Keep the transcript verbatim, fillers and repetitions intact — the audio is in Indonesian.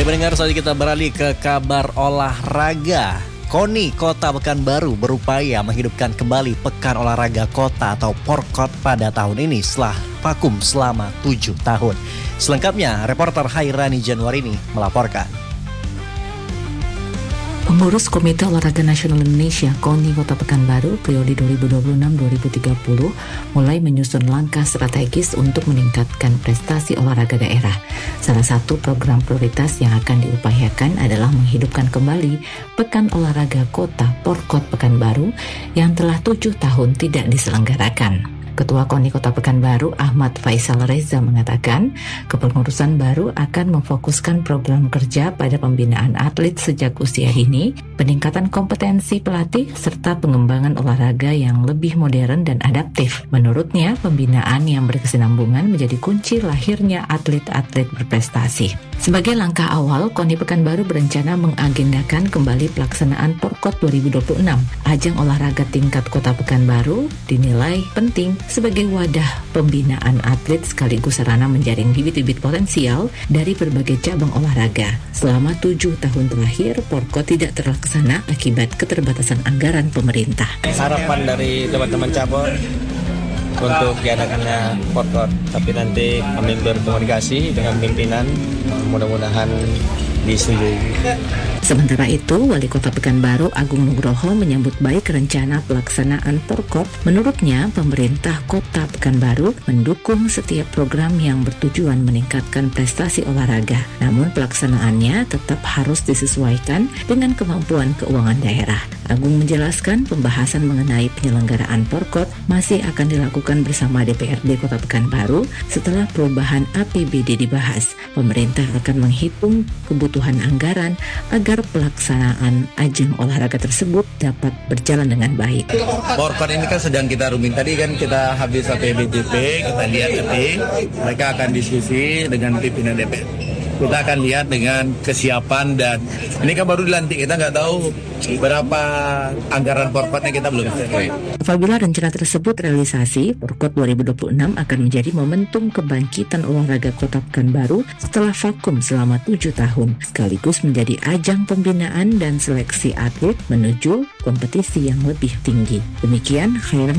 Baik pendengar, saat kita beralih ke kabar olahraga. KONI Kota Pekanbaru berupaya menghidupkan kembali Pekan Olahraga Kota atau Porkot pada tahun ini setelah vakum selama tujuh tahun. Selengkapnya, reporter Hairani Januarini melaporkan. Pengurus Komite Olahraga Nasional Indonesia KONI Kota Pekanbaru periode dua ribu dua puluh enam sampai dua ribu tiga puluh mulai menyusun langkah strategis untuk meningkatkan prestasi olahraga daerah. Salah satu program prioritas yang akan diupayakan adalah menghidupkan kembali Pekan Olahraga Kota Porkot Pekanbaru yang telah tujuh tahun tidak diselenggarakan. Ketua KONI Kota Pekanbaru Ahmad Faisal Reza mengatakan, kepengurusan baru akan memfokuskan program kerja pada pembinaan atlet sejak usia dini, peningkatan kompetensi pelatih, serta pengembangan olahraga yang lebih modern dan adaptif. Menurutnya, pembinaan yang berkesinambungan menjadi kunci lahirnya atlet-atlet berprestasi. Sebagai langkah awal, KONI Pekanbaru berencana mengagendakan kembali pelaksanaan Porkot dua ribu dua puluh enam. Ajang olahraga tingkat Kota Pekanbaru dinilai penting sebagai wadah pembinaan atlet sekaligus sarana menjaring bibit-bibit potensial dari berbagai cabang olahraga. Selama tujuh tahun terakhir, Porkot tidak terlaksana akibat keterbatasan anggaran pemerintah. Harapan dari teman-teman cabur untuk diadakannya Porkot, tapi nanti kami berkomunikasi dengan pimpinan, mudah-mudahan disetujui. Sementara itu, Wali Kota Pekanbaru Agung Nugroho menyambut baik rencana pelaksanaan Porkot. Menurutnya, pemerintah Kota Pekanbaru mendukung setiap program yang bertujuan meningkatkan prestasi olahraga. Namun pelaksanaannya tetap harus disesuaikan dengan kemampuan keuangan daerah. Agung menjelaskan pembahasan mengenai penyelenggaraan Porkot masih akan dilakukan bersama D P R D Kota Pekanbaru setelah perubahan A P B D dibahas. Pemerintah akan menghitung kebutuhan anggaran agar pelaksanaan ajang olahraga tersebut dapat berjalan dengan baik. Porkot ini kan sedang kita rumin. Tadi kan kita habis A P B D P, kita lihat nanti mereka akan diskusi dengan pimpinan D P R. Kita akan lihat dengan kesiapan, dan ini kan baru dilantik, kita nggak tahu berapa anggaran Porkotnya, kita belum tahu. Apabila rencana tersebut realisasi, Porkot dua ribu dua puluh enam akan menjadi momentum kebangkitan olahraga Kota Pekanbaru setelah vakum selama tujuh tahun, sekaligus menjadi ajang pembinaan dan seleksi atlet menuju kompetisi yang lebih tinggi. Demikian, Khairan